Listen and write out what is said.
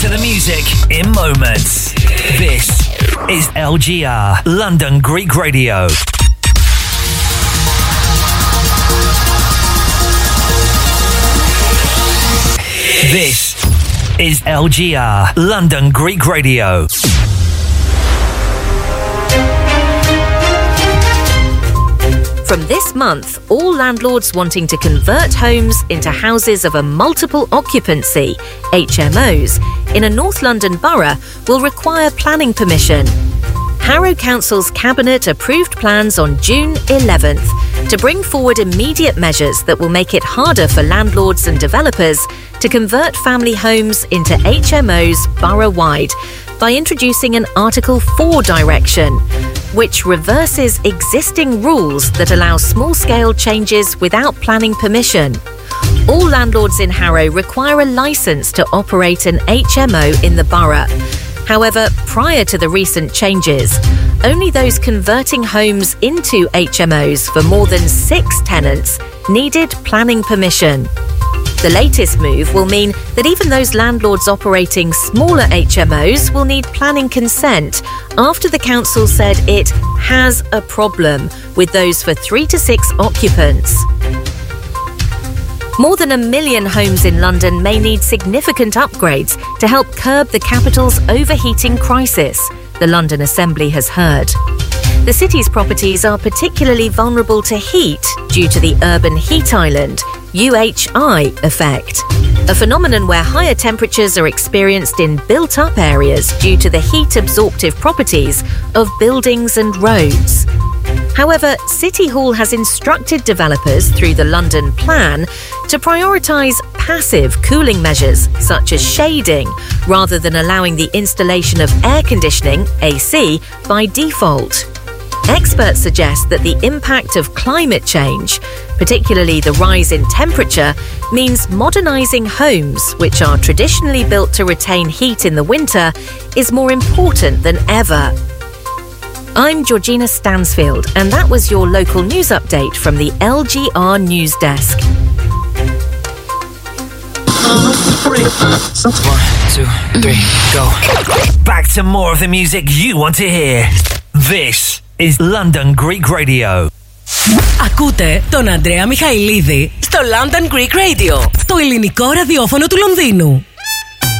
to the music in moments. This is LGR, London Greek Radio. This is LGR, London Greek Radio. From this month, all landlords wanting to convert homes into houses of a multiple occupancy, HMOs, in a North London borough will require planning permission. Harrow Council's Cabinet approved plans on June 11th to bring forward immediate measures that will make it harder for landlords and developers to convert family homes into HMOs borough-wide by introducing an Article 4 direction, which reverses existing rules that allow small-scale changes without planning permission. All landlords in Harrow require a licence to operate an HMO in the borough. However, prior to the recent changes, only those converting homes into HMOs for more than 6 tenants needed planning permission. The latest move will mean that even those landlords operating smaller HMOs will need planning consent after the council said it has a problem with those for 3 to 6 occupants. More than 1 million homes in London may need significant upgrades to help curb the capital's overheating crisis, the London Assembly has heard. The city's properties are particularly vulnerable to heat due to the urban heat island, UHI effect, a phenomenon where higher temperatures are experienced in built-up areas due to the heat-absorptive properties of buildings and roads. However, City Hall has instructed developers through the London Plan to prioritise passive cooling measures such as shading rather than allowing the installation of air conditioning, AC, by default. Experts suggest that the impact of climate change, particularly the rise in temperature, means modernising homes, which are traditionally built to retain heat in the winter, is more important than ever. I'm Georgina Stansfield, and that was your local news update from the LGR News Desk. 1, 2, 3, go. Back to more of the music you want to hear. This is London Greek Radio. Ακούτε τον Ανδρέα Μιχαηλίδη στο London Greek Radio, το ελληνικό ραδιόφωνο του Λονδίνου.